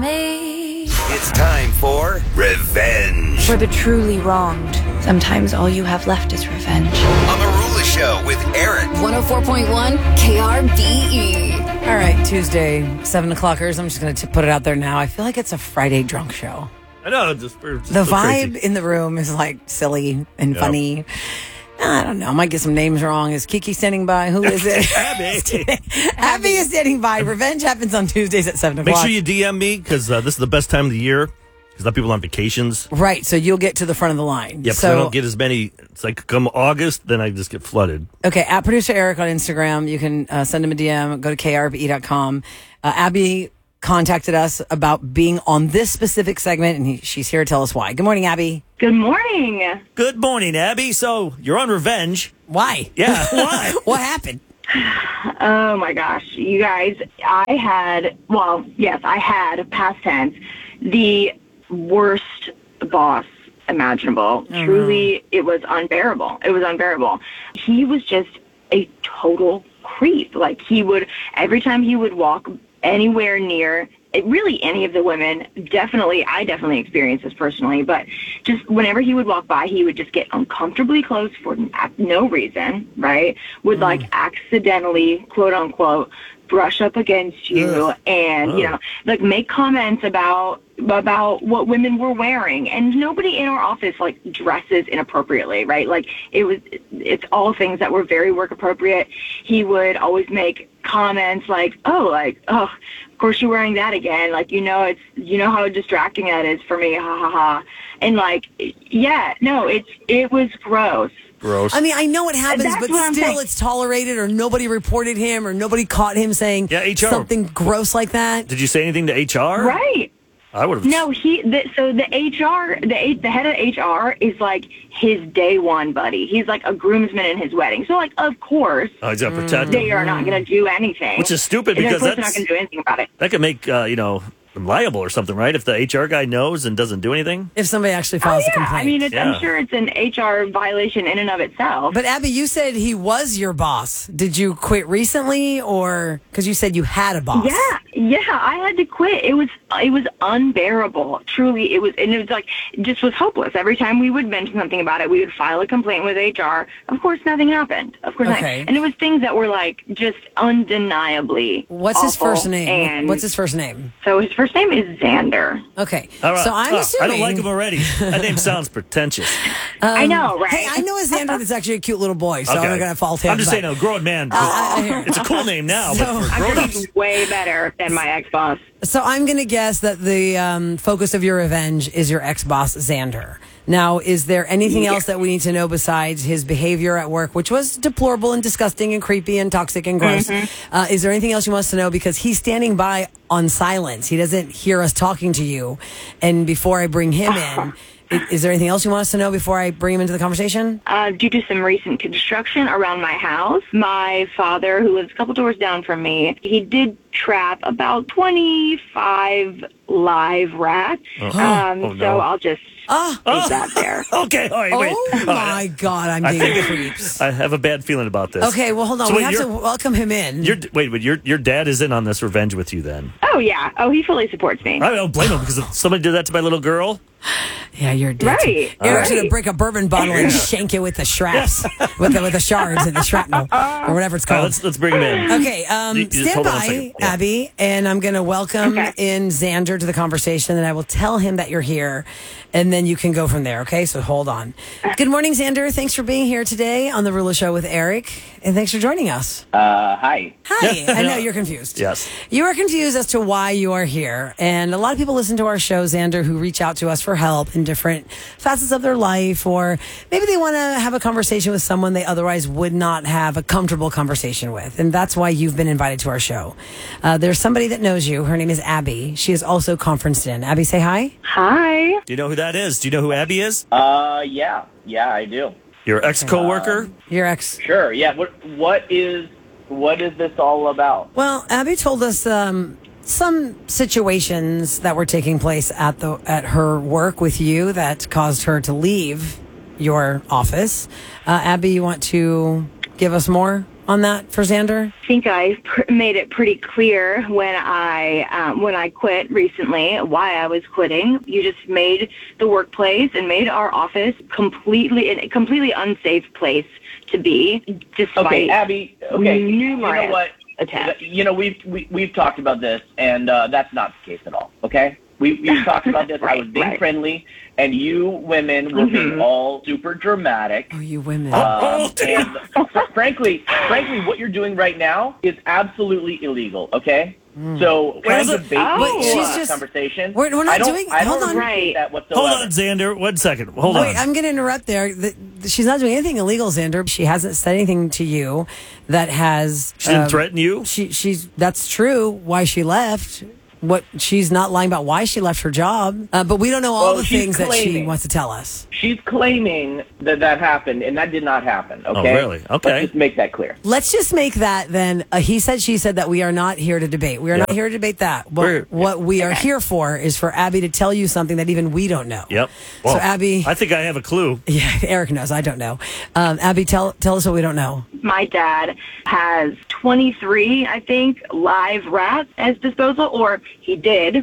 me. It's time for Revenge. For the truly wronged, sometimes all you have left is revenge. On The Rula Show with Eric. 104.1 KRBE. All right, Tuesday, 7 o'clockers. I'm just going to put it out there now. I feel like it's a Friday drunk show. I know. The vibe in the room is like silly and funny. I don't know. I might get some names wrong. Is Kiki standing by? Who is it? Abby. Abby is standing by. Revenge happens on Tuesdays at 7 o'clock. Make sure you DM me because this is the best time of the year because a lot of people are on vacations. Right, so you'll get to the front of the line. Yeah, so I don't get as many. It's like come August, then I just get flooded. Okay, at Producer Eric on Instagram. You can send him a DM. Go to krbe.com. Abby contacted us about being on this specific segment, and she's here to tell us why. Good morning, Abby. Good morning. Good morning, Abby. So you're on Revenge. Why? Yeah, why? What happened? Oh my gosh, you guys, I had, past tense, the worst boss imaginable. Truly, it was unbearable. He was just a total creep. Like every time he would walk anywhere near really any of the women, I definitely experienced this personally, but just whenever he would walk by, he would just get uncomfortably close for no reason, right? Would accidentally, quote unquote, brush up against you and, make comments about what women were wearing. And nobody in our office dresses inappropriately, right? It's all things that were very work appropriate. He would always make comments of course you're wearing that again. How distracting that is for me. Ha ha ha. And it was gross. Gross. I mean, I know it happens, That's but what I'm still saying. it's tolerated, or nobody reported him, or nobody caught him saying something gross like that. Did you say anything to HR? Right. I would have. No, the head of HR is like his day one buddy. He's like a groomsman in his wedding. So of course, he's gonna protect they him. are not going to do anything. Which is stupid because they're not going to do anything about it. That could make liable or something, right? If the HR guy knows and doesn't do anything. If somebody actually files a complaint. I mean, I'm sure it's an HR violation in and of itself. But Abby, you said he was your boss. Did you quit recently, or because you said you had a boss? Yeah, I had to quit. It was unbearable. Truly, it was just was hopeless. Every time we would mention something about it, we would file a complaint with HR. Of course, nothing happened. Of course, Okay. and it was things that were just undeniably. What's his awful. first name? And What's his first name? So his first name is Xander. Okay. All right. So I'm assuming. I don't like him already. That name sounds pretentious. I know, right? Hey, I know a Xander that's actually a cute little boy, so I'm not going to fault him. I'm just saying, a grown man. I hear it. It's a cool name now, So- but for I'm sure grown-ups. he's way better than my ex-boss. So I'm going to guess that the focus of your revenge is your ex-boss, Xander. Now, is there anything else that we need to know besides his behavior at work, which was deplorable and disgusting and creepy and toxic and gross? Is there anything else you want us to know? Because he's standing by on silence. He doesn't hear us talking to you. And before I bring him in, is there anything else you want us to know before I bring him into the conversation? Due to some recent construction around my house, my father, who lives a couple doors down from me, he did trap about 25 live rats. No. So I'll just leave that there. Okay, all right, wait. Oh, my God, I'm getting creeps. I have a bad feeling about this. Okay, well, hold on. So We wait, have to welcome him in. Your dad is in on this revenge with you then? Oh, yeah. Oh, he fully supports me. I don't blame him because if somebody did that to my little girl. Yeah, you're dead. Right. Eric's going to break a bourbon bottle and shank it with the straps, with the shards and the shrapnel, or whatever it's All called. right, let's bring him in. Okay, You just stand hold on a by, second. Yeah. Abby, and I'm going to welcome Okay. in Xander to the conversation, and I will tell him that you're here, and then you can go from there, okay? So hold on. Good morning, Xander. Thanks for being here today on The Rula Show with Eric, and thanks for joining us. Hi. Hi. I know you're confused. Yes. You are confused as to why you are here. And a lot of people listen to our show, Xander, who reach out to us for help in different facets of their life, or maybe they want to have a conversation with someone they otherwise would not have a comfortable conversation with. And that's why you've been invited to our show. There's somebody that knows you. Her name is Abby. She is also conferenced in. Abby, say hi. Hi. Do you know who that is? Do you know who Abby is? Yeah, I do. Your ex-coworker? Your ex. Sure. Yeah. What is this all about? Well, Abby told us some situations that were taking place at her work with you that caused her to leave your office. Abby, you want to give us more on that for Xander? I think I made it pretty clear when I quit recently why I was quitting. You just made the workplace and made our office completely unsafe place to be. Despite Okay, Abby. Okay, you numerous know what? attempts. We've talked about this, and that's not the case at all. Okay, we've talked about this. I was being friendly, and you women were being all super dramatic. Oh, you women. And frankly, what you're doing right now is absolutely illegal. Okay. So trying to bait this conversation. We're not doing. I don't Hold on. appreciate that whatsoever. Hold on, Xander. 1 second. Hold on. Wait, I'm going to interrupt there. She's not doing anything illegal, Xander. She hasn't said anything to you that has. She didn't threaten you? She's. That's true. Why she left. She's not lying about why she left her job, but we don't know all the things that she wants to tell us. She's claiming that happened, and that did not happen. Okay. Oh, really? Okay. Let's just make that clear. Let's just make that then. He said, she said that we are not here to debate. We are not here to debate that. What we are here for is for Abby to tell you something that even we don't know. Yep. Well, so Abby, I think I have a clue. Yeah, Eric knows. I don't know. Abby, tell us what we don't know. My dad has 23, I think, live rats at his disposal, or he did,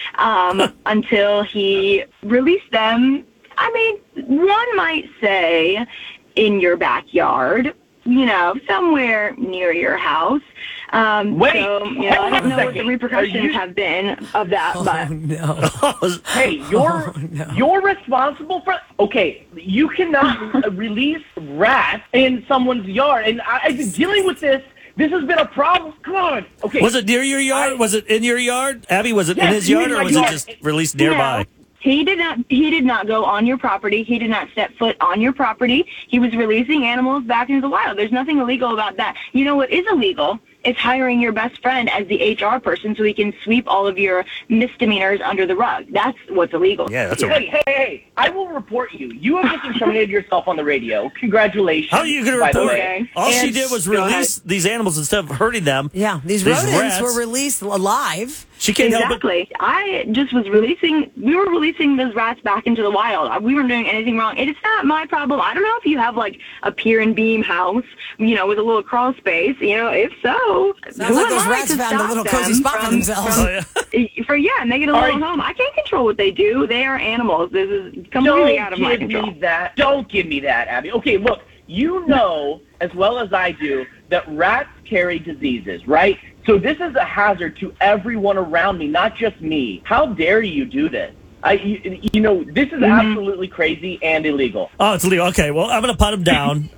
until he released them. I mean, one might say in your backyard, somewhere near your house. I don't know what the repercussions have been of that, but no. Hey, you're responsible for. Okay, you cannot release rats in someone's yard, and I've been dealing with this. This has been a problem. Come on. Okay. Was it near your yard? Was it in your yard? Abby, was it in his yard, or was it just released nearby? He did not go on your property. He did not step foot on your property. He was releasing animals back into the wild. There's nothing illegal about that. You know what is illegal? It's hiring your best friend as the HR person so he can sweep all of your misdemeanors under the rug. That's what's illegal. Yeah, that's Hey, I will report you. You have just incriminated yourself on the radio. Congratulations. How are you going to report? All she did was release these animals instead of hurting them. Yeah, these rodents were released alive. She can't help it. Exactly. I just was we were releasing those rats back into the wild. We weren't doing anything wrong. It's not my problem. I don't know if you have like a pier and beam house, with a little crawl space. If so, sounds like those rats found a little cozy spot for themselves. Make it a little home. I can't control what they do. They are animals. This is completely out of my control. Don't give me that, Abby. Okay, look, you know as well as I do that rats carry diseases, right? So this is a hazard to everyone around me, not just me. How dare you do this? This is absolutely crazy and illegal. Oh, it's illegal. Okay, well, I'm going to pot him down.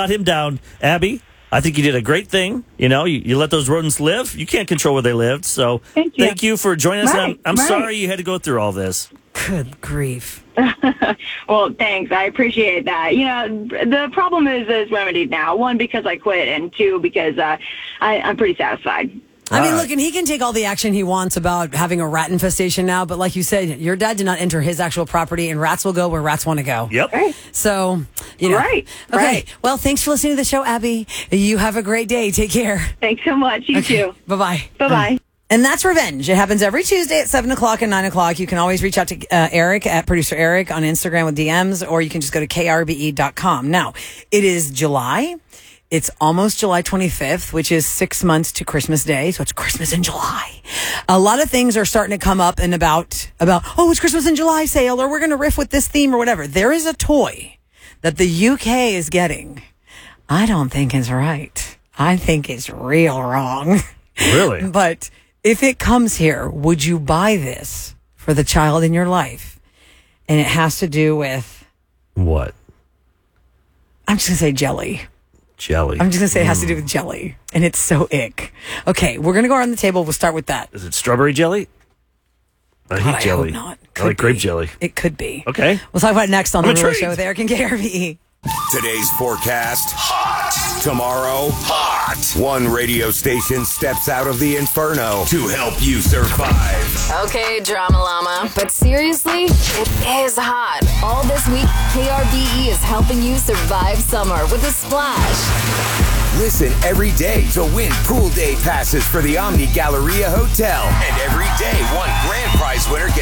Abby, I think you did a great thing. You let those rodents live. You can't control where they lived. So thank you for joining us. I'm sorry you had to go through all this. Good grief. Well, thanks. I appreciate that. The problem is remedied now. One, because I quit, and two, because I'm pretty satisfied. I mean, look, and he can take all the action he wants about having a rat infestation now, but like you said, your dad did not enter his actual property, and rats will go where rats want to go. Yep. Right. So, Right. Okay. Right. Well, thanks for listening to the show, Abby. You have a great day. Take care. Thanks so much. You too. Bye-bye. Bye-bye. And that's Revenge. It happens every Tuesday at 7 o'clock and 9 o'clock. You can always reach out to Eric at Producer Eric on Instagram with DMs, or you can just go to krbe.com. Now, it is July. It's almost July 25th, which is 6 months to Christmas Day. So it's Christmas in July. A lot of things are starting to come up and about, it's Christmas in July sale, or we're going to riff with this theme or whatever. There is a toy that the UK is getting. I don't think it's right. I think it's real wrong. Really? But if it comes here, would you buy this for the child in your life? And it has to do with... What? I'm just going to say jelly. Jelly. I'm just going to say it has to do with jelly. And it's so ick. Okay, we're going to go around the table. We'll start with that. Is it strawberry jelly? I hate jelly. I hope not. I like grape jelly. It could be. Okay. We'll talk about it next on The Rula intrigued. Show with Eric and KRVE. Today's forecast, hot. Tomorrow, hot. One radio station steps out of the inferno to help you survive. Okay, Drama Llama. But seriously, it is hot. All this week, KRBE is helping you survive summer with a splash. Listen every day to win pool day passes for the Omni Galleria Hotel. And every day, one grand prize winner gets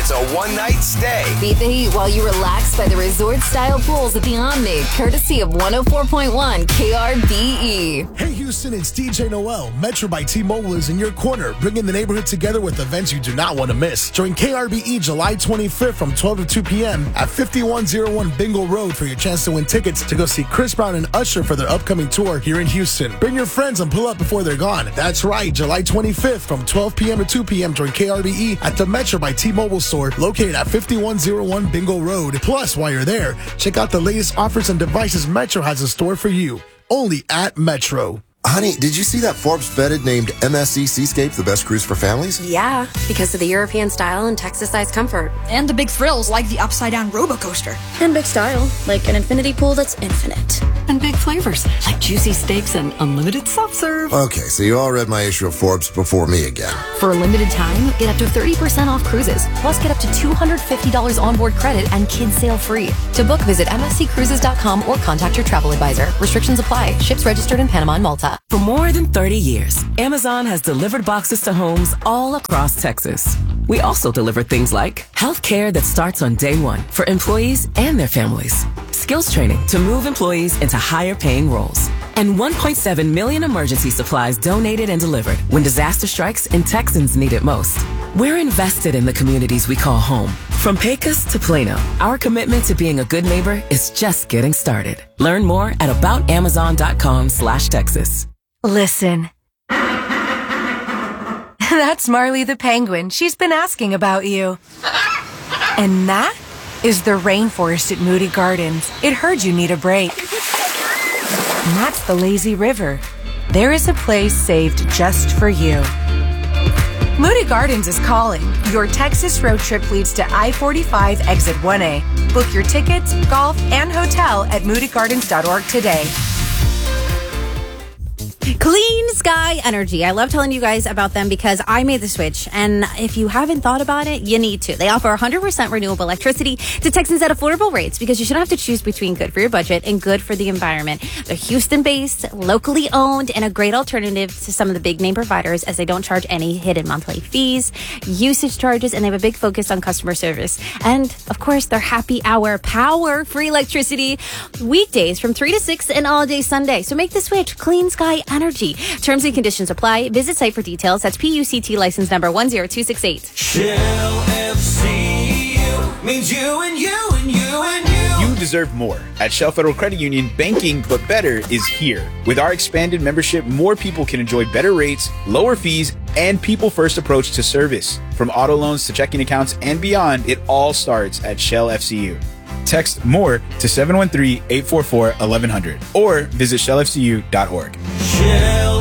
it's a one-night stay. Beat the heat while you relax by the resort-style pools at the Omni, courtesy of 104.1 KRBE. Hey Houston, it's DJ Noel. Metro by T-Mobile is in your corner, bringing the neighborhood together with events you do not want to miss. Join KRBE July 25th from 12 to 2 p.m. at 5101 Bingle Road for your chance to win tickets to go see Chris Brown and Usher for their upcoming tour here in Houston. Bring your friends and pull up before they're gone. That's right, July 25th from 12 p.m. to 2 p.m. Join KRBE at the Metro by T-Mobile store located at 5101 Bingle Road. Plus, while you're there, check out the latest offers and devices Metro has in store for you. Only at Metro. Honey, did you see that Forbes vetted named MSC Seascape the best cruise for families? Yeah, because of the European style and Texas-sized comfort. And the big thrills like the upside-down roller coaster. And big style, like an infinity pool that's infinite. And big flavors, like juicy steaks and unlimited soft serve. Okay, so you all read my issue of Forbes before me again. For a limited time, get up to 30% off cruises. Plus, get up to $250 onboard credit and kids sail free. To book, visit msccruises.com or contact your travel advisor. Restrictions apply. Ships registered in Panama and Malta. For more than 30 years, Amazon has delivered boxes to homes all across Texas. We also deliver things like healthcare that starts on day one for employees and their families, skills training to move employees into higher paying roles, and 1.7 million emergency supplies donated and delivered when disaster strikes and Texans need it most. We're invested in the communities we call home. From Pecos to Plano, our commitment to being a good neighbor is just getting started. Learn more at aboutamazon.com/Texas. Listen. That's Marley the penguin. She's been asking about you. And that is the rainforest at Moody Gardens. It heard you need a break. And that's the lazy river. There is a place saved just for you. Moody Gardens is calling. Your Texas road trip leads to I-45 exit 1A. Book your tickets, golf, and hotel at moodygardens.org today. Clean Sky Energy. I love telling you guys about them because I made the switch. And if you haven't thought about it, you need to. They offer 100% renewable electricity to Texans at affordable rates because you shouldn't have to choose between good for your budget and good for the environment. They're Houston-based, locally owned, and a great alternative to some of the big name providers as they don't charge any hidden monthly fees, usage charges, and they have a big focus on customer service. And, of course, their happy hour power-free electricity weekdays from 3 to 6 and all day Sunday. So make the switch. Clean Sky Energy. Terms and conditions apply. Visit site for details. That's PUCT license number 10268. Shell FCU means you and you and you and you. You deserve more. At Shell Federal Credit Union, banking but better is here. With our expanded membership, more people can enjoy better rates, lower fees, and people-first approach to service. From auto loans to checking accounts and beyond, it all starts at Shell FCU. Text MORE to 713-844-1100 or visit shellfcu.org. Shell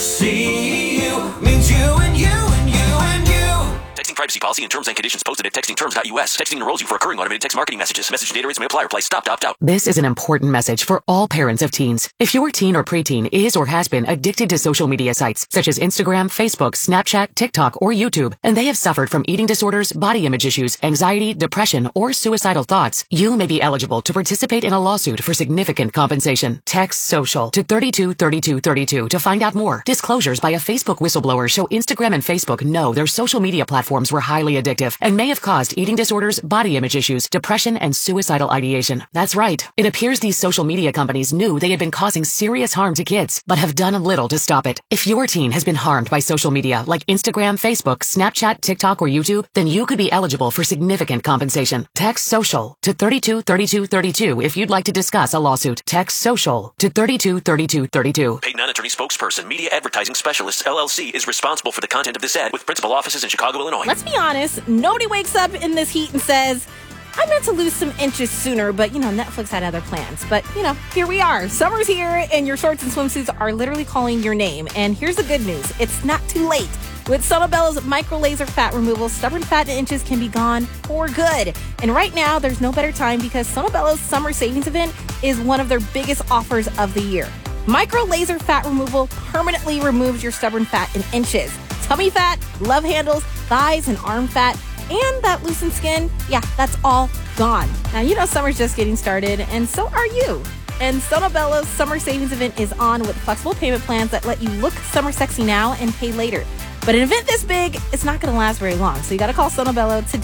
FCU means you and you and you and you. Texting privacy policy and terms and conditions posted at textingterms.us. Texting enrolls you for recurring automated text marketing messages. Message and data rates may apply. Reply stop to opt out. This is an important message for all parents of teens. If your teen or preteen is or has been addicted to social media sites such as Instagram, Facebook, Snapchat, TikTok, or YouTube, and they have suffered from eating disorders, body image issues, anxiety, depression, or suicidal thoughts, you may be eligible to participate in a lawsuit for significant compensation. Text SOCIAL to 323232 to find out more. Disclosures by a Facebook whistleblower show Instagram and Facebook know their social media platforms were highly addictive and may have caused eating disorders, body image issues, depression, and suicidal ideation. That's right. It appears these social media companies knew they had been causing serious harm to kids, but have done little to stop it. If your teen has been harmed by social media like Instagram, Facebook, Snapchat, TikTok, or YouTube, then you could be eligible for significant compensation. Text SOCIAL to 323232 if you'd like to discuss a lawsuit. Text SOCIAL to 323232. Paid non-attorney spokesperson, Media Advertising Specialists, LLC, is responsible for the content of this ad with principal offices in Chicago, Illinois. Let's be honest, nobody wakes up in this heat and says, I meant to lose some inches sooner, but, Netflix had other plans. But, here we are. Summer's here, and your shorts and swimsuits are literally calling your name. And here's the good news. It's not too late. With Sonobello's micro laser fat removal, stubborn fat and inches can be gone for good. And right now, there's no better time because Sonobello's summer savings event is one of their biggest offers of the year. Micro laser fat removal permanently removes your stubborn fat in inches. Tummy fat, love handles, thighs, and arm fat, and that loosened skin, that's all gone. Now, summer's just getting started, and so are you. And Sonobello's summer savings event is on with flexible payment plans that let you look summer sexy now and pay later. But an event this big, it's not going to last very long, so you got to call Sonobello today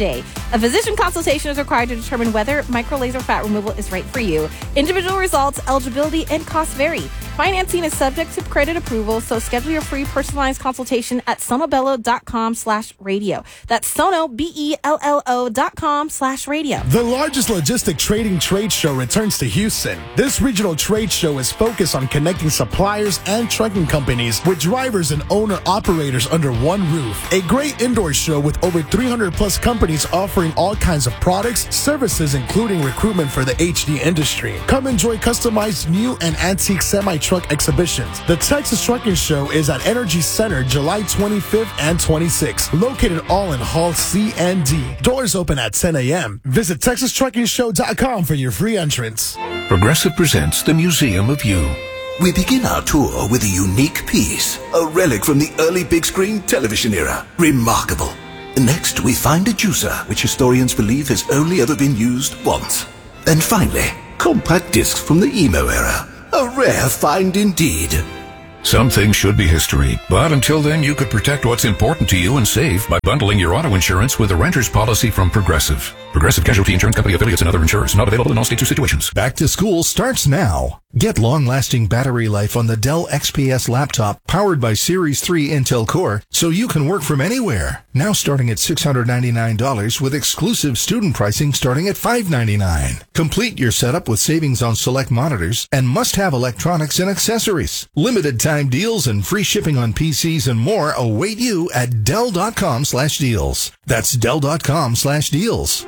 A physician consultation is required to determine whether microlaser fat removal is right for you. Individual results, eligibility, and costs vary. Financing is subject to credit approval, so schedule your free personalized consultation at sonobello.com/radio. That's sonobello.com/radio. The largest logistic trading trade show returns to Houston. This regional trade show is focused on connecting suppliers and trucking companies with drivers and owner-operators under one roof. A great indoor show with over 300 plus companies offering all kinds of products, services, including recruitment for the HD industry. Come enjoy customized new and antique semi-truck exhibitions. The Texas Trucking Show is at Energy Center July 25th and 26th, located all in Hall C and D. Doors open at 10 a.m. Visit TexasTruckingShow.com for your free entrance. Progressive presents the Museum of You. We begin our tour with a unique piece, a relic from the early big screen television era. Remarkable. Next, we find a juicer, which historians believe has only ever been used once. And finally, compact discs from the emo era. A rare find indeed. Some things should be history, but until then you could protect what's important to you and save by bundling your auto insurance with a renter's policy from Progressive. Progressive Casualty Insurance Company affiliates and other insurers. Not available in all states or situations. Back to school starts now. Get long-lasting battery life on the Dell XPS laptop powered by Series 3 Intel Core so you can work from anywhere. Now starting at $699 with exclusive student pricing starting at $599. Complete your setup with savings on select monitors and must-have electronics and accessories. Limited time deals and free shipping on PCs and more await you at Dell.com/deals. That's Dell.com/deals.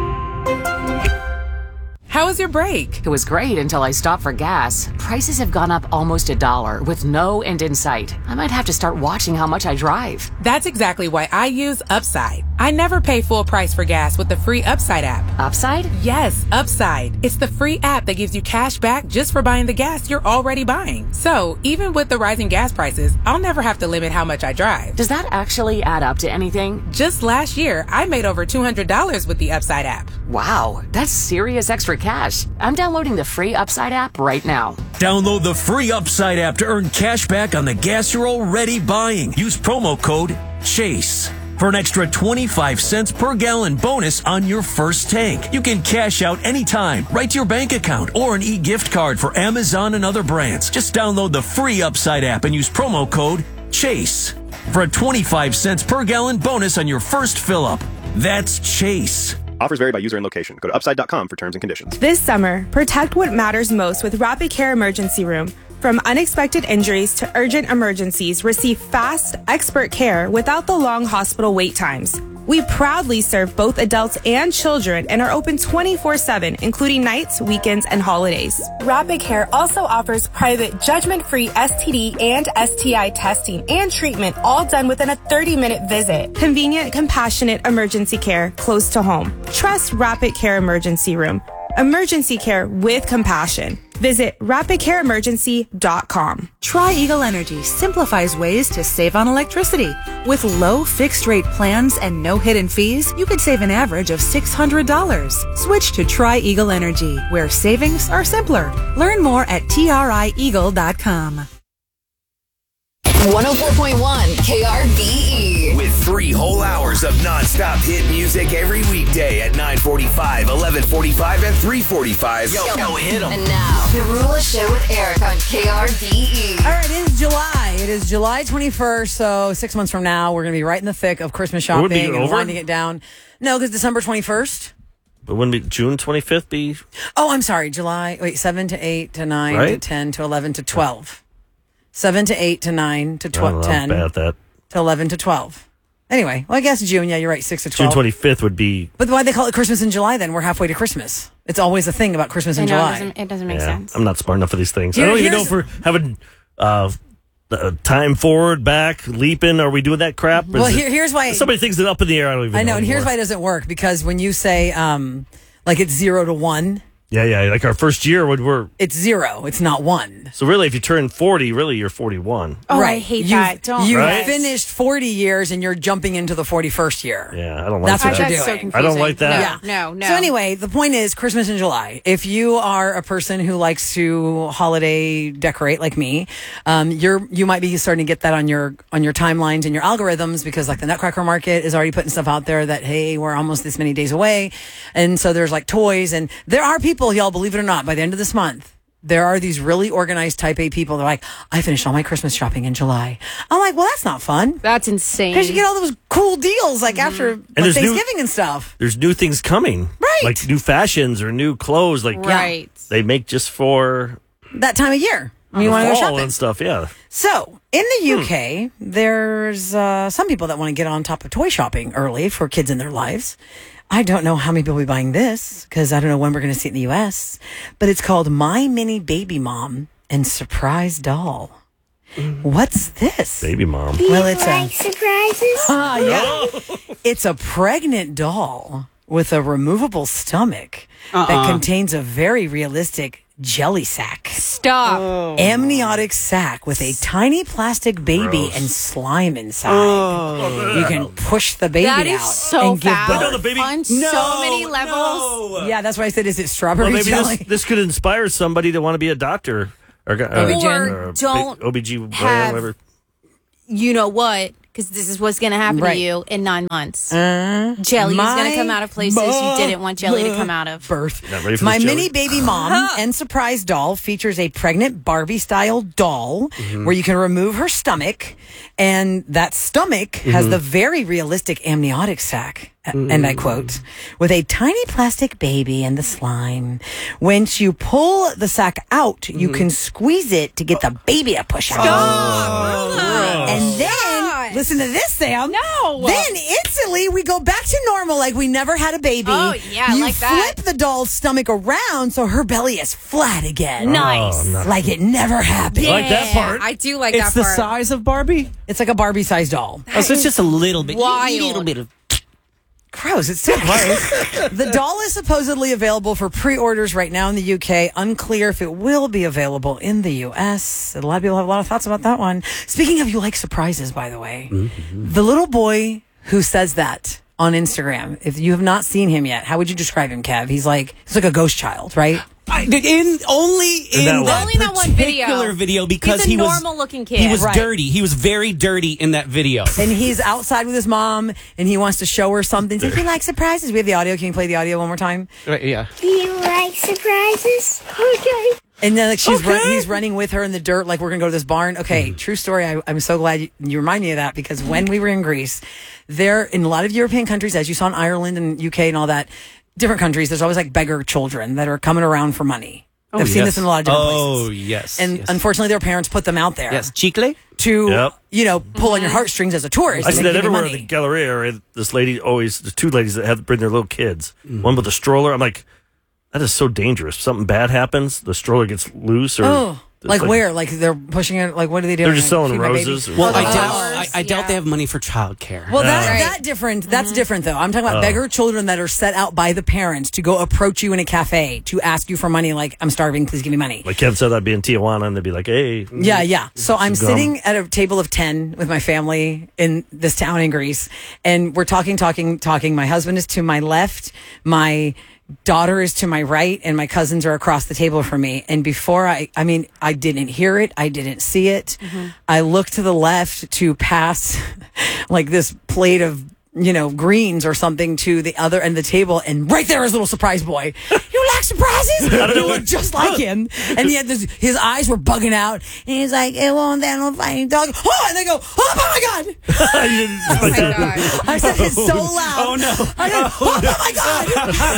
How was your break? It was great until I stopped for gas. Prices have gone up almost $1 with no end in sight. I might have to start watching how much I drive. That's exactly why I use Upside. I never pay full price for gas with the free Upside app. Upside? Yes, Upside. It's the free app that gives you cash back just for buying the gas you're already buying. So even with the rising gas prices, I'll never have to limit how much I drive. Does that actually add up to anything? Just last year, I made over $200 with the Upside app. Wow, that's serious extra cash. I'm downloading the free Upside app right now. Download the free Upside app to earn cash back on the gas you're already buying. Use promo code CHASE for an extra 25 cents per gallon bonus on your first tank. You can cash out anytime, right to your bank account, or an e-gift card for Amazon and other brands. Just download the free Upside app and use promo code CHASE for a 25 cents per gallon bonus on your first fill up. That's CHASE. Offers vary by user and location. Go to upside.com for terms and conditions. This summer, protect what matters most with Rapid Care Emergency Room. From unexpected injuries to urgent emergencies, receive fast, expert care without the long hospital wait times. We proudly serve both adults and children and are open 24/7, including nights, weekends, and holidays. Rapid Care also offers private, judgment-free STD and STI testing and treatment, all done within a 30-minute visit. Convenient, compassionate emergency care close to home. Trust Rapid Care Emergency Room. Emergency care with compassion. Visit rapidcareemergency.com. Tri-Eagle Energy simplifies ways to save on electricity. With low fixed-rate plans and no hidden fees, you could save an average of $600. Switch to Tri-Eagle Energy, where savings are simpler. Learn more at trieagle.com. 104.1 KRBE. With 3 whole hours of nonstop hit music every weekday at 9:45, 11:45, and 3:45. Yo, hit 'em. And now, the Rula Show with Eric on KRBE. All right, it is July. It is July 21st, so 6 months from now, we're going to be right in the thick of Christmas shopping and winding it down. No, because December 21st. But wouldn't be June 25th be? Oh, I'm sorry. July, 7 to 8 to 9 to Right? 10 to 11 to 12. 7 to 8 to 9 to 12, 10 bad at that. to 11 to 12. Anyway, well, I guess June, yeah, you're right, 6 to 12. June 25th would be. But why they call it Christmas in July then? We're halfway to Christmas. It's always a thing about Christmas in July. It doesn't make sense. I'm not smart enough for these things. I don't even know if we're having time forward, back, leaping. Are we doing that crap? Well, here's why. Somebody thinks it up in the air. I don't even know. I know, and here's anymore. why it doesn't work. Because when you say, like it's 0 to 1, Yeah. Like our first year when we're... It's 0. It's not 1. So really, if you turn 40, really you're 41. Oh, right. I hate that. You Right? finished 40 years and you're jumping into the 41st year. Yeah, I don't like That's that. what you're That's so doing. confusing. I don't like that. No. So anyway, the point is Christmas in July. If you are a person who likes to holiday decorate like me, you might be starting to get that on your timelines and your algorithms because like the Nutcracker Market is already putting stuff out there that, hey, we're almost this many days away. And so there's like toys and there are people, y'all, believe it or not, by the end of this month, there are these really organized type A people. They're like, I finished all my Christmas shopping in July. I'm like, well, that's not fun. That's insane. Because you get all those cool deals like after like, there's Thanksgiving and stuff. There's new things coming. Right. Like new fashions or new clothes. Like Right. they make just for That time of year. the You want to go fall shopping. and stuff, yeah. So, in the UK, there's some people that want to get on top of toy shopping early for kids in their lives. I don't know how many people will be buying this because I don't know when we're going to see it in the US, but it's called My Mini Baby Mom and Surprise Doll. What's this? Baby mom. Well, it's surprises? It's a pregnant doll with a removable stomach that contains a very realistic jelly sack. Stop. Amniotic sack with a tiny plastic baby and slime inside. You can push the baby That is out so and give fast. birth. No, the baby- On so many levels. Yeah, that's why I said, is it strawberry Well, maybe jelly? this could inspire somebody to want to be a doctor or Or don't OBGYN, have- whatever. You know what? Because this is what's going to happen Right. to you in 9 months. Jelly is going to come out of places you didn't want jelly to come out of. Birth. Not ready for My this jelly? Mini Baby Mom and Surprise Doll features a pregnant Barbie-style doll where you can remove her stomach, and that stomach has the very realistic amniotic sac. And I quote, with a tiny plastic baby and the slime. Once you pull the sack out, you can squeeze it to get the baby to push out. And then, listen to this, Sam. No. Then instantly we go back to normal like we never had a baby. Oh, yeah, you like that. flip the doll's stomach around so her belly is flat again. Nice. Like it never happened. I like that part. I do like It's that the part. size of Barbie. It's like a Barbie-sized doll. Oh, so it's just a little bit. Wild. A little bit of. Gross. It's still gross. The doll is supposedly available for pre-orders right now in the UK. Unclear if it will be available in the US. A lot of people have a lot of thoughts about that one. Speaking of, you like surprises, by the way. The little boy who says that on Instagram, if you have not seen him yet, how would you describe him, Kev? He's like a ghost child, right? Only in that one video. particular video because He's a he was normal-looking kid. He was Right. dirty. He was very dirty in that video. And he's outside with his mom, and he wants to show her something. He's like, we like surprises. We have the audio. Can you play the audio one more time? Yeah. Do you like surprises? Okay. And then like he's running with her in the dirt, like we're gonna go to this barn. Okay, true story. I'm so glad you remind me of that because when we were in Greece, there in a lot of European countries, as you saw in Ireland and UK and all that, different countries, there's always like beggar children that are coming around for money. Oh, I've seen this in a lot of different places. Oh, yes. And yes. unfortunately, their parents put them out there. Yes, chicle? To, pull on your heartstrings as a tourist. I and see they that give you everywhere in money. the Galleria. This lady always, there's two ladies that have to bring their little kids. One with a stroller. I'm like, that is so dangerous. Something bad happens, the stroller gets loose. Or Oh, like where? Like they're pushing it? Like what do they do? They're just selling Feed my baby? roses. Well, Oh, I doubt they have money for childcare. Well, that's different. That's different, though. I'm talking about beggar children that are set out by the parents to go approach you in a cafe to ask you for money. Like, I'm starving. Please give me money. Like Kev said, I'd be in Tijuana and they'd be like, hey. Yeah. So I'm some gum. sitting at a table of 10 with my family in this town in Greece, and we're talking. My husband is to my left. My daughter is to my right, and my cousins are across the table from me. And before I didn't hear it. I didn't see it. I looked to the left to pass like this plate of, greens or something to the other end of the table. And right there is little surprise boy. You like surprises? You look just like him. And he had his eyes were bugging out. And he's like, it won't that no fighting dog. Oh, and they go, oh my God. Oh my God. I said it so loud. Oh, no. I said, oh my God.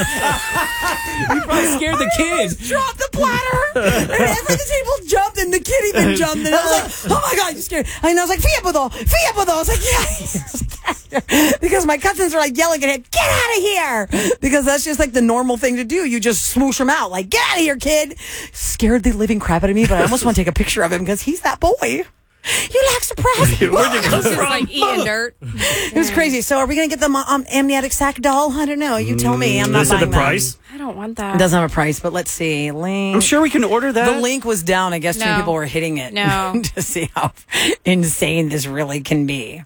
You probably scared the kid. Dropped the platter. And every table jumped and the kid even jumped. And I was like, oh my God, you're scared. And I was like, Fiapudo. I was like, yeah. Because my cousins are like yelling at him, get out of here. Because that's just like the normal thing to do. You just smoosh him out. Like, get out of here, kid. Scared the living crap out of me, but I almost want to take a picture of him because he's that boy. You like surprises? Where'd you come Just from? like eating dirt. It was crazy. So are we going to get the amniotic sac doll? I don't know. You tell me. I'm not Is it the buying that. price? I don't want that. It doesn't have a price, but let's see. Link. I'm sure we can order that. The link was down. I guess too many No. people were hitting it. No. To see how insane this really can be.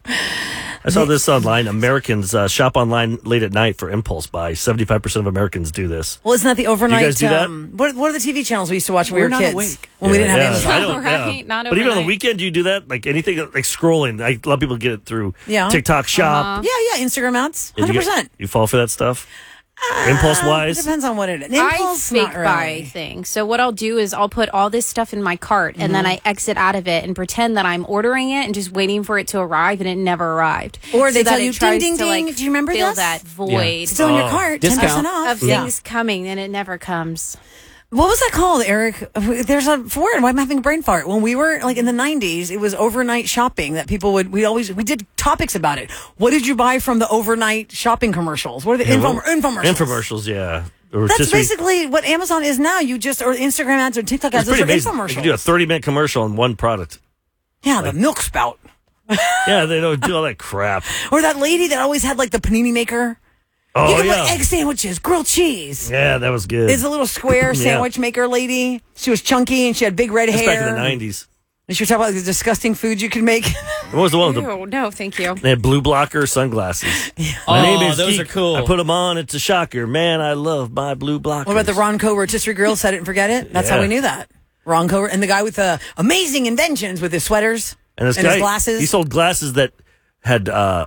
I saw this online. Americans shop online late at night for impulse buy. 75% of Americans do this. Well, isn't that the overnight? You guys do that? What are the TV channels we used to watch when we We're were not kids? awake. When we didn't have Amazon. I don't, Right, not but even on the overnight. weekend, do you do that? Like anything, like scrolling. A lot of people get it through Yeah. TikTok Shop. Yeah, Instagram ads, And you 100%. You fall for that stuff? Impulse It wise? depends on what it is. I Impulse, fake not really. buy things. So what I'll do is I'll put all this stuff in my cart and then I exit out of it and pretend that I'm ordering it and just waiting for it to arrive and it never arrived. Or they So that tell it you, ding, tries ding, to, ding. like, Do you remember fill this? that void Still in your cart, 10% off. of things coming and it never comes. What was that called, Eric? There's a word. Why am I having a brain fart? When we were like in the 90s, it was overnight shopping that people would, we did topics about it. What did you buy from the overnight shopping commercials? What are the infomercials? Infomercials, yeah. Or That's just basically what Amazon is now. You just, or Instagram ads or TikTok ads, it's those pretty are amazing. You infomercials. can do a 30-minute commercial on one product. Yeah, the milk spout. Yeah, they don't do all that crap. Or that lady that always had like the panini maker. Oh, you can yeah. put egg sandwiches, grilled cheese. Yeah, that was good. It's a little square Yeah. sandwich maker lady. She was chunky and she had big red That's hair. back in the 90s. And she was talking about the disgusting foods you can make. What was the one with the... Ew, no, thank you. They had blue blocker sunglasses. Oh, My name is those Geek. are cool. I put them on. It's a shocker. Man, I love my blue blockers. What about the Ronco rotisserie grill? Set it and forget it. That's how Yeah. we knew that. Ronco and the guy with the amazing inventions with his sweaters And this and guy, his glasses. he sold glasses that had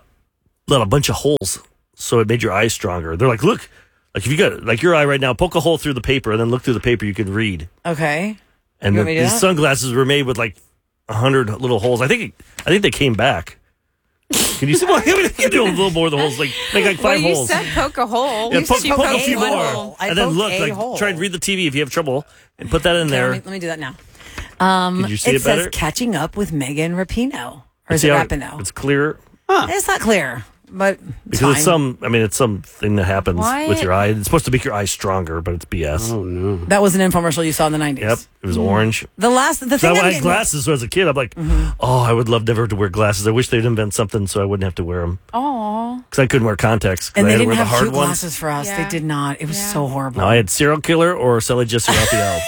let a bunch of holes, so it made your eyes stronger. They're like, look, like if you got like your eye right now, poke a hole through the paper and then look through the paper, you can read. Okay. And You want me to do these that? sunglasses were made with like 100 little holes. I think they came back. Can you see? Well, you can do a little more of the holes, like make like 5 Well, you holes. said poke a hole. Yeah, You poke said you a poked few one more, hole. I and then poked look, a like hole. try and read the TV if you have trouble, and put that in Okay, there. let me do that now. Could you see it says better? catching up with Megan Rapinoe. Or is See it how Rapinoe? It's clear. It's not clear, but it's Because fine. it's something that happens What? with your eye. It's supposed to make your eyes stronger, but it's BS. Oh no! That was an infomercial you saw in the 90s. Yep, it was orange. The So thing when I'm I had getting- glasses as a kid, I'm like, oh, I would love never to wear glasses. I wish they'd invent something so I wouldn't have to wear them. Aw. Because I couldn't wear contacts. 'cause And I they had to didn't wear have the hard cute ones. glasses for us. Yeah. They did not. It was so horrible. No, I had Serial Killer or Sally Jesse Raphael.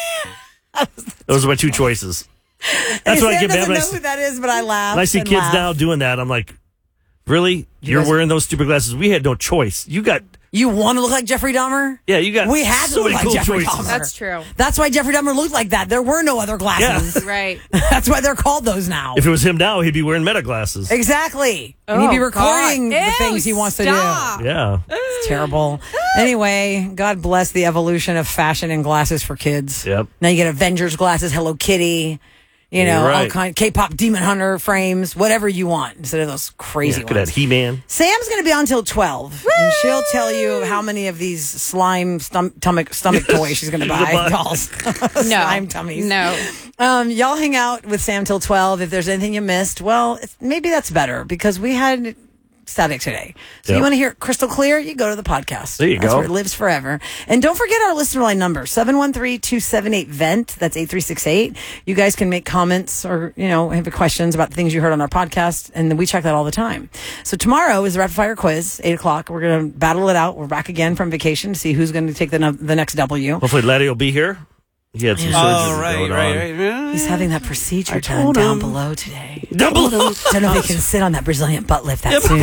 Those are my two choices. That's what I Sarah get mad doesn't when know who that is, but I laugh. when I see and kids laugh. now doing that. I'm like, really? You're guys- wearing those stupid glasses? We had no choice. You want to look like Jeffrey Dahmer? Yeah, you got We had to so look many like cool Jeffrey choices. Dahmer. That's true. That's why Jeffrey Dahmer looked like that. There were no other glasses. Right. That's why they're called those now. If it was him now, he'd be wearing Meta glasses. Exactly. And he'd be Oh, recording God. the Ew, things he wants stop. to do. Yeah. It's terrible. Anyway, God bless the evolution of fashion and glasses for kids. Yep. Now you get Avengers glasses, Hello Kitty, you know, You're all right. kind K-pop Demon Hunter frames, whatever you want, instead of those crazy Could have ones. He-Man. Sam's going to be on till 12, and she'll tell you how many of these slime stomach toys she's going to buy. Dolls. No. Slime tummies. No. Y'all hang out with Sam till 12. If there's anything you missed, well, maybe that's better because we had static today. So Yep. you want to hear it crystal clear, you go to the podcast. There you That's go. where it lives forever. And don't forget our listener line number, 713-278-VENT. That's 8368. You guys can make comments or, have questions about the things you heard on our podcast. And we check that all the time. So tomorrow is the rapid fire quiz, 8 o'clock. We're going to battle it out. We're back again from vacation to see who's going to take the next W. Hopefully Laddie will be here. He had some surgery going on. He's having that procedure done told down him. below today. Down below. Don't know if he can sit on that Brazilian butt lift that soon.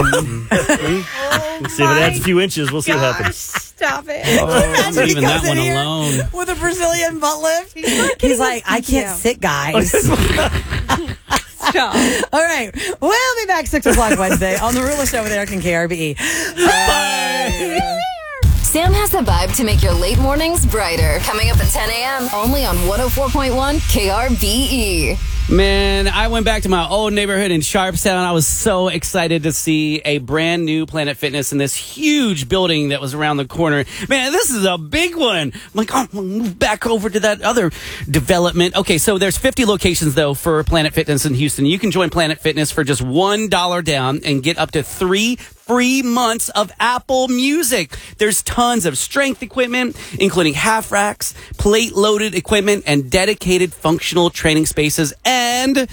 We'll see if it adds a few inches. We'll see what happens. Stop it. Imagine he leaving that comes in one here alone. with a Brazilian butt lift. He's like, I can't sit, guys. Stop. All right. We'll be back 6 o'clock Wednesday on The Realist Show with Eric and KRBE. Bye. Sam has the vibe to make your late mornings brighter. Coming up at 10 a.m. only on 104.1 KRBE. Man, I went back to my old neighborhood in Sharpstown. I was so excited to see a brand new Planet Fitness in this huge building that was around the corner. Man, this is a big one. I'm like, oh, I'm gonna move back over to that other development. Okay, so there's 50 locations, though, for Planet Fitness in Houston. You can join Planet Fitness for just $1 down and get up to 3 free months of Apple Music. There's tons of strength equipment, including half racks, plate-loaded equipment, and dedicated functional training spaces. And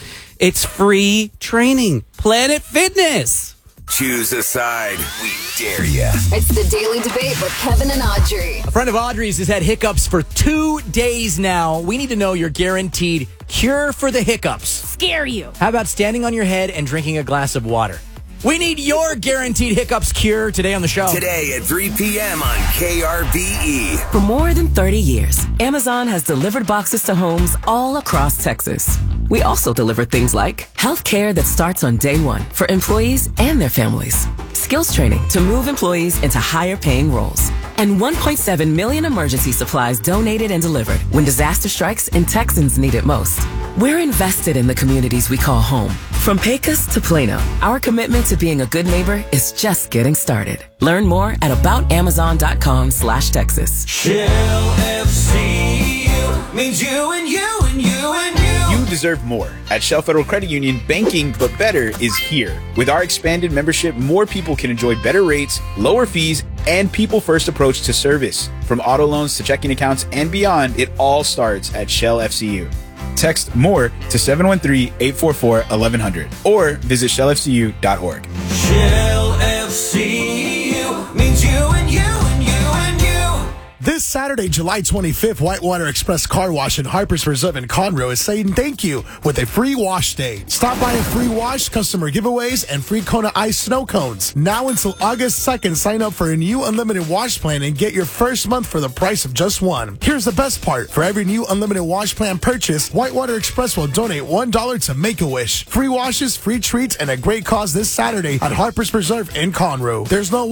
It's free training. Planet Fitness. Choose a side. We dare ya. It's the Daily Debate with Kevin and Audrey. A friend of Audrey's has had hiccups for 2 days now. We need to know your guaranteed cure for the hiccups. Scare you. How about standing on your head and drinking a glass of water? We need your guaranteed hiccups cure today on the show. Today at 3 p.m. on KRBE. For more than 30 years, Amazon has delivered boxes to homes all across Texas. We also deliver things like health care that starts on day one for employees and their families, skills training to move employees into higher paying roles, and 1.7 million emergency supplies donated and delivered when disaster strikes and Texans need it most. We're invested in the communities we call home. From Pecos to Plano, our commitment to being a good neighbor is just getting started. Learn more at aboutamazon.com/Texas. Shell FCU means you and you and you and you. You deserve more. At Shell Federal Credit Union, banking but better is here. With our expanded membership, more people can enjoy better rates, lower fees, and people-first approach to service. From auto loans to checking accounts and beyond, it all starts at Shell FCU. Text MORE to 713-844-1100 or visit shellfcu.org. Shell FCU means you and you and you and you. This Saturday, July 25th, Whitewater Express Car Wash in Harpers Preserve in Conroe is saying thank you with a free wash day. Stop by a free wash, customer giveaways, and free Kona Ice snow cones. Now until August 2nd, sign up for a new unlimited wash plan and get your first month for the price of just one. Here's the best part. For every new unlimited wash plan purchase, Whitewater Express will donate $1 to Make-A-Wish. Free washes, free treats, and a great cause this Saturday at Harpers Preserve in Conroe. There's no